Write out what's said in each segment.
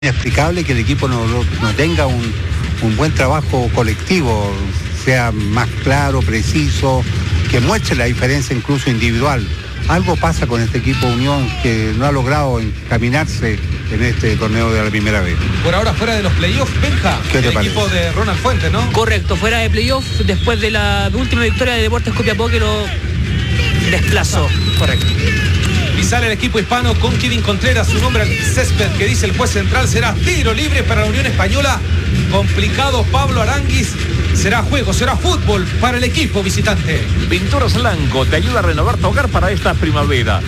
inexplicable que el equipo no tenga un buen trabajo colectivo, sea más claro, preciso, que muestre la diferencia incluso individual. Algo pasa con este equipo Unión que no ha logrado encaminarse en este torneo de la primera vez. Por ahora fuera de los playoffs, Benja, el equipo de Ronald Fuentes, ¿no? Correcto, fuera de playoffs después de la última victoria de Deportes Copiapó que lo desplazó. Correcto. Y sale el equipo hispano con Kevin Contreras, su nombre al césped, que dice el juez central, será tiro libre para la Unión Española. Complicado Pablo Aranguis. Será juego, será fútbol para el equipo visitante. Pinturas Lanco te ayuda a renovar tu hogar para esta primavera.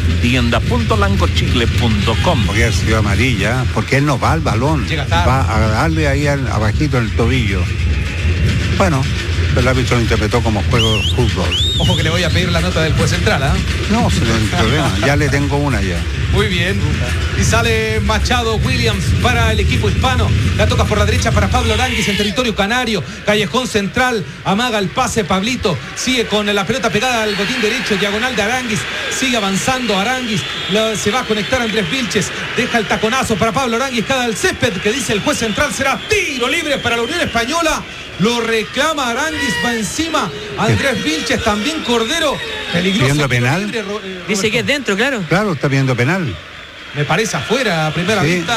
Tienda.lancochile.com. Porque ha sido amarilla, porque él no va al balón. Va a darle ahí abajito en el tobillo. Bueno, el árbitro lo interpretó como juego de fútbol. Ojo que le voy a pedir la nota del juez central, ¿ah? No, sin problema, ya le tengo una ya. Muy bien. Y sale Machado Williams para el equipo hispano. La toca por la derecha para Pablo Aranguis en territorio canario. Callejón central. Amaga el pase Pablito. Sigue con la pelota pegada al botín derecho. Diagonal de Aranguis. Sigue avanzando Aranguis. Se va a conectar Andrés Vilches. Deja el taconazo para Pablo Aranguis. Cada el césped que dice el juez central será tiro libre para la Unión Española. Lo reclama Aranguis, va encima Andrés Vilches, también Cordero, peligroso. ¿Pidiendo penal? Libre, dice que es dentro, claro. Claro, está pidiendo penal. Me parece afuera, a primera vista.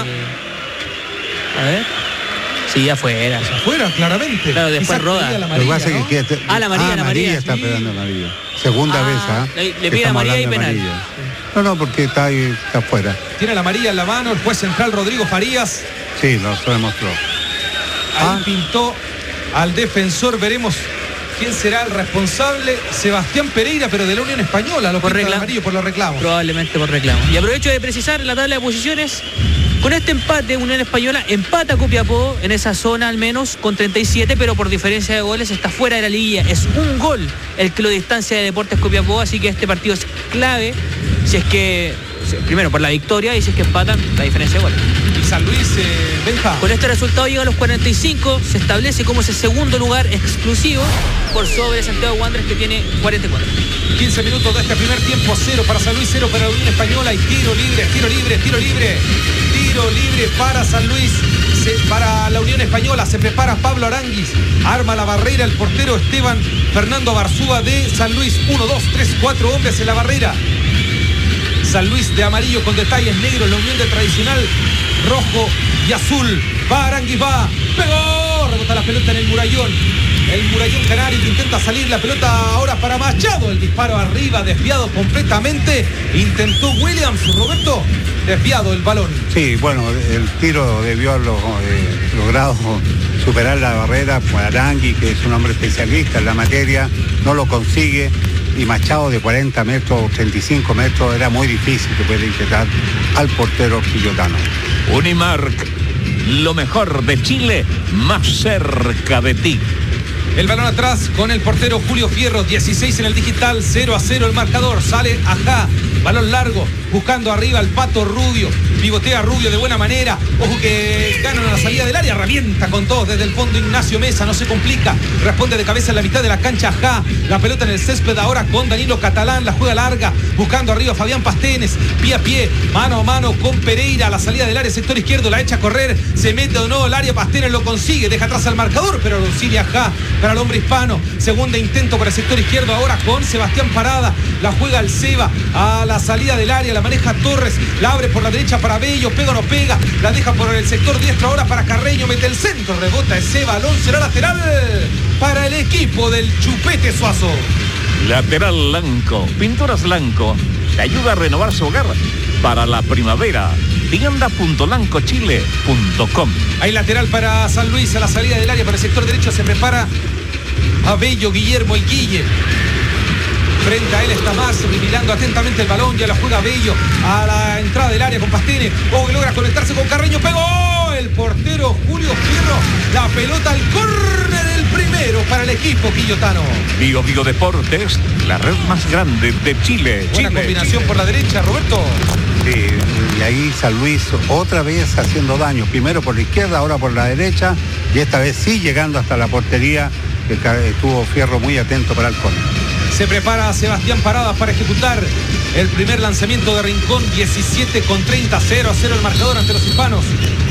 A ver. Sí, afuera. Afuera, claramente. Claro, después roda. La amarilla, ¿no? La amarilla. Está pegando amarilla. Segunda vez, ¿ah? Le pide amarilla y penal. No, porque está ahí, está afuera. Tiene la amarilla en la mano el juez central Rodrigo Farías. Sí, lo demostró. Ahí pintó al defensor, veremos quién será el responsable. Sebastián Pereira, pero de la Unión Española, lo pinta de amarillo por los reclamos. Probablemente por reclamo. Y aprovecho de precisar la tabla de posiciones. Con este empate, Unión Española empata Copiapó en esa zona al menos con 37, pero por diferencia de goles está fuera de la liguilla. Es un gol el que lo distancia de Deportes Copiapó, así que este partido es clave si es que, primero por la victoria, y si es que empatan, la diferencia de goles. Y San Luis, Benja. Con este resultado llega a los 45, se establece como ese segundo lugar exclusivo por sobre Santiago Wanderers, que tiene 44. 15 minutos de este primer tiempo, 0 para San Luis, 0 para la Unión Española, y tiro libre para San Luis, para la Unión Española. Se prepara Pablo Aranguis, arma la barrera el portero Esteban Fernando Barzúa de San Luis. 1, 2, 3, 4 hombres en la barrera. San Luis de amarillo con detalles negros, la Unión de tradicional rojo y azul. Va Aranguis, va, pegó, rebota la pelota en el murallón canario que intenta salir, la pelota ahora para Machado, el disparo arriba, desviado completamente, intentó Williams, Roberto, desviado el balón. Sí, bueno, el tiro debió haberlo logrado superar la barrera, pues Aranguis, que es un hombre especialista en la materia, no lo consigue, y Machado de 40 metros, 35 metros, era muy difícil que pudiera inquietar al portero quillotano. Unimark, lo mejor de Chile, más cerca de ti. El balón atrás con el portero Julio Fierro, 16 en el digital, 0-0 el marcador, sale Ajá, balón largo, buscando arriba al Pato Rubio, pivotea Rubio de buena manera, ojo que ganan a la salida del área, revienta con todos desde el fondo Ignacio Mesa, no se complica, responde de cabeza en la mitad de la cancha Ajá, la pelota en el césped ahora con Danilo Catalán, la juega larga, buscando arriba Fabián Pastenes, pie a pie, mano a mano con Pereira, a la salida del área, sector izquierdo, la echa a correr, se mete o no el área, Pastenes lo consigue, deja atrás al marcador, pero lo auxilia Ajá para el hombre hispano, segundo intento para el sector izquierdo ahora con Sebastián Parada, la juega el Seba a la salida del área, la maneja Torres, la abre por la derecha para Bello, pega o no pega, la deja por el sector diestro ahora para Carreño, mete el centro, rebota ese balón, será lateral para el equipo del Chupete Suazo. Lateral Lanco, Pinturas Lanco, te ayuda a renovar su hogar para la primavera. Tienda.lancochile.com. Hay lateral para San Luis a la salida del área, para el sector derecho se prepara a Bello Guillermo el Guille. Frente a él está más, mirando atentamente el balón, ya la juega Bello a la entrada del área con Pastenes. Que logra conectarse con Carreño, pegó el portero Julio Fierro, la pelota al córner, el primero para el equipo quillotano. Bio Deportes, la red más grande de Chile. Buena combinación por la derecha, Roberto. Sí, y ahí San Luis otra vez haciendo daño, primero por la izquierda, ahora por la derecha, y esta vez sí llegando hasta la portería, que estuvo Fierro muy atento para el córner. Se prepara Sebastián Parada para ejecutar el primer lanzamiento de Rincón, 17 con 30, 0-0 el marcador ante los hispanos.